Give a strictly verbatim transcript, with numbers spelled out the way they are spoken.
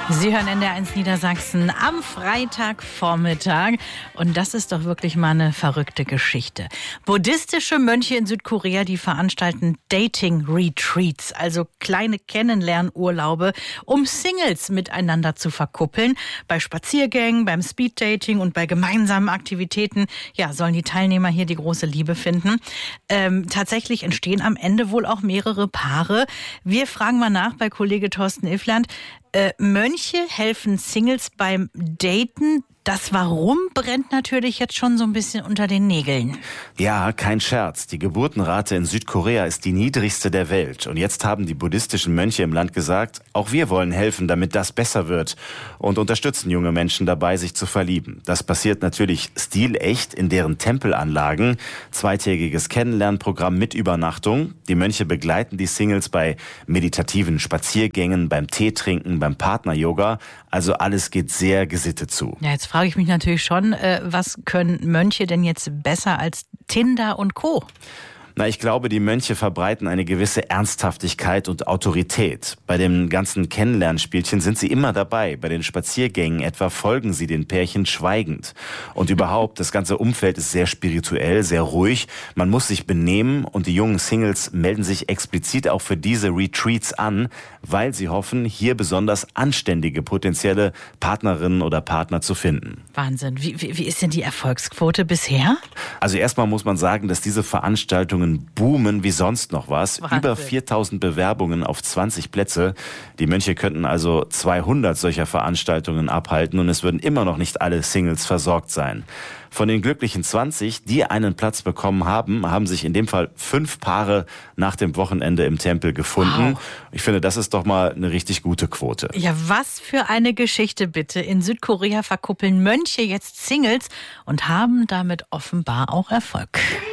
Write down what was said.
Sie hören N D R eins Niedersachsen am Freitagvormittag. Und das ist doch wirklich mal eine verrückte Geschichte. Buddhistische Mönche in Südkorea, die veranstalten Dating-Retreats, also kleine Kennenlernurlaube, um Singles miteinander zu verkuppeln. Bei Spaziergängen, beim Speeddating und bei gemeinsamen Aktivitäten, ja, sollen die Teilnehmer hier die große Liebe finden. Ähm, tatsächlich entstehen am Ende wohl auch mehrere Paare. Wir fragen mal nach bei Kollege Thorsten Iffland. Äh, Mönche helfen Singles beim Daten. Das Warum brennt natürlich jetzt schon so ein bisschen unter den Nägeln. Ja, kein Scherz. Die Geburtenrate in Südkorea ist die niedrigste der Welt. Und jetzt haben die buddhistischen Mönche im Land gesagt, auch wir wollen helfen, damit das besser wird. Und unterstützen junge Menschen dabei, sich zu verlieben. Das passiert natürlich stilecht in deren Tempelanlagen. Zweitägiges Kennenlernprogramm mit Übernachtung. Die Mönche begleiten die Singles bei meditativen Spaziergängen, beim Teetrinken, beim Partner-Yoga. Also alles geht sehr gesittet zu. Ja, jetzt frage ich mich natürlich schon, äh, was können Mönche denn jetzt besser als Tinder und Co.? Na, ich glaube, die Mönche verbreiten eine gewisse Ernsthaftigkeit und Autorität. Bei dem ganzen Kennenlernspielchen sind sie immer dabei. Bei den Spaziergängen etwa folgen sie den Pärchen schweigend. Und überhaupt, das ganze Umfeld ist sehr spirituell, sehr ruhig. Man muss sich benehmen und die jungen Singles melden sich explizit auch für diese Retreats an, weil sie hoffen, hier besonders anständige potenzielle Partnerinnen oder Partner zu finden. Wahnsinn. Wie, wie, wie ist denn die Erfolgsquote bisher? Also erstmal muss man sagen, dass diese Veranstaltungen boomen wie sonst noch was. Wahnsinn. Über viertausend Bewerbungen auf zwanzig Plätze. Die Mönche könnten also zweihundert solcher Veranstaltungen abhalten und es würden immer noch nicht alle Singles versorgt sein. Von den glücklichen zwanzig, die einen Platz bekommen haben, haben sich in dem Fall fünf Paare nach dem Wochenende im Tempel gefunden. Wow. Ich finde, das ist doch mal eine richtig gute Quote. Ja, was für eine Geschichte bitte. In Südkorea verkuppeln Mönche jetzt Singles und haben damit offenbar auch Erfolg.